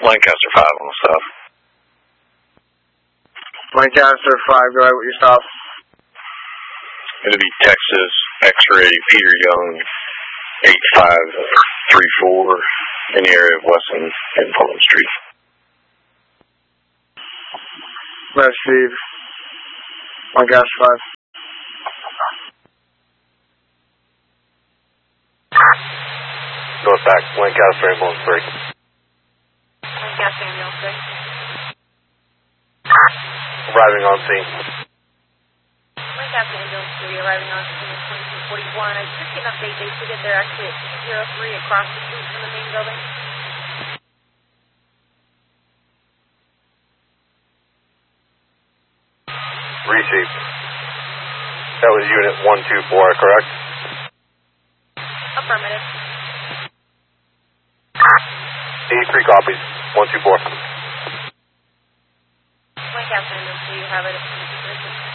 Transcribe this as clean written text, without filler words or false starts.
Lancaster 5 on the stop. Lancaster 5, go ahead with your stop. It'll be Texas X-Ray Peter Young 8534 in the area of Wesson and Fulton Street. That's Steve. Lancaster 5. North back, Lancaster ambulance 3. Lancaster ambulance 3. Arriving on scene. Lancaster ambulance 3 arriving on scene at 2241. I just get an update. They stated they're actually at 203 across the street from the main building. Received. That was unit 124, correct? Affirmative. 83 copies, 124. Lancaster ambulance 3, you have it at 22.